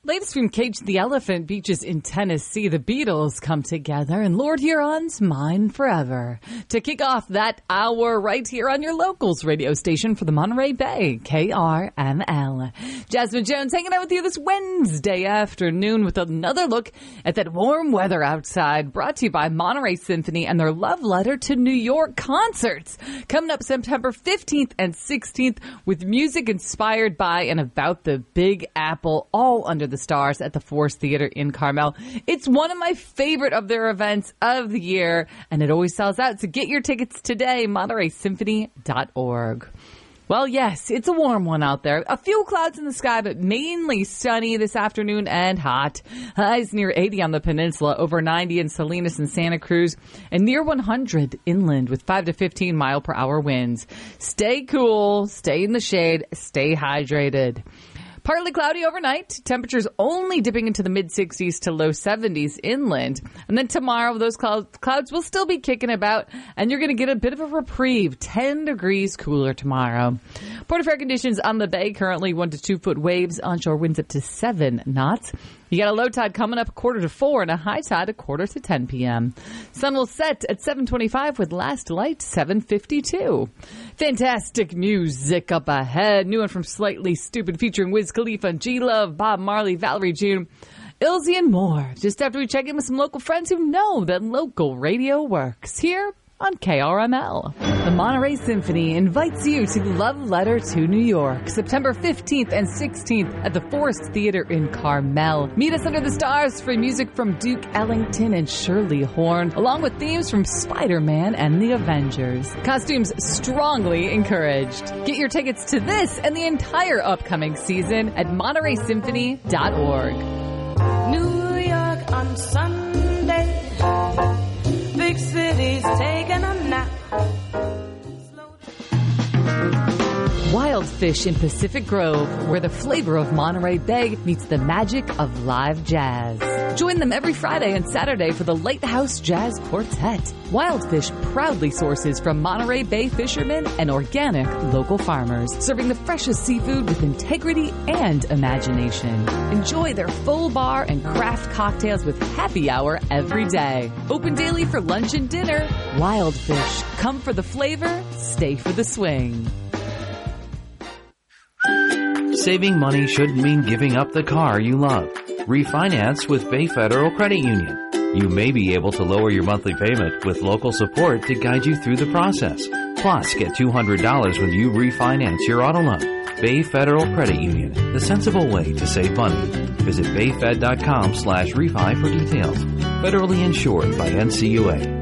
Latest from Cage the Elephant Beaches in Tennessee, the Beatles come together and Lord Huron's Mine Forever to kick off that hour right here on your locals radio station for the Monterey Bay, KRML. Jasmine Jones hanging out with you this Wednesday afternoon with another look at that warm weather outside, brought to you by Monterey Symphony and their Love Letter to New York concerts coming up September 15th and 16th with music inspired by and about the Big Apple, all under the stars at the Forest Theater in Carmel. It's one of my favorite of their events of the year, and it always sells out. So get your tickets today, MontereySymphony.org. Well, yes, it's a warm one out there. A few clouds in the sky, but mainly sunny this afternoon and hot. Highs near 80 on the peninsula, over 90 in Salinas and Santa Cruz, and near 100 inland with 5 to 15 mile per hour winds. Stay cool, stay in the shade, stay hydrated. Partly cloudy overnight. Temperatures only dipping into the mid-60s to low 70s inland. And then tomorrow, those clouds will still be kicking about, and you're going to get a bit of a reprieve. 10 degrees cooler tomorrow. Port of air conditions on the bay, currently 1 to 2 foot waves. Onshore winds up to 7 knots. You got a low tide coming up 4:45 and a high tide 10:45 p.m. Sun will set at 7:25 with last light 7:52. Fantastic music up ahead. New one from Slightly Stupid featuring Wiz Khalifa, G-Love, Bob Marley, Valerie June, Ilzy, and more. Just after we check in with some local friends who know that local radio works here on KRML. The Monterey Symphony invites you to Love Letter to New York, September 15th and 16th at the Forest Theater in Carmel. Meet us under the stars for music from Duke Ellington and Shirley Horn, along with themes from Spider-Man and the Avengers. Costumes strongly encouraged. Get your tickets to this and the entire upcoming season at MontereySymphony.org. New York on Sunday. Big city's taking a nap. Wild Fish in Pacific Grove, where the flavor of Monterey Bay meets the magic of live jazz. Join them every Friday and Saturday for the Lighthouse Jazz Quartet. Wild Fish proudly sources from Monterey Bay fishermen and organic local farmers, serving the freshest seafood with integrity and imagination. Enjoy their full bar and craft cocktails with happy hour every day. Open daily for lunch and dinner. Wild Fish. Come for the flavor, stay for the swing. Saving money shouldn't mean giving up the car you love. Refinance with Bay Federal Credit Union. You may be able to lower your monthly payment with local support to guide you through the process. Plus, get $200 when you refinance your auto loan. Bay Federal Credit Union, the sensible way to save money. Visit bayfed.com/refi for details. Federally insured by NCUA.